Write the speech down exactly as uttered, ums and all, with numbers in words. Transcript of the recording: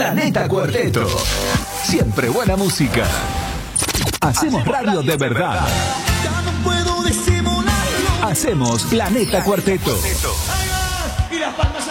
Planeta Cuarteto. Siempre buena música. Hacemos radio de verdad. Ya no puedo disimularlo. Hacemos Planeta Cuarteto. Y las palmas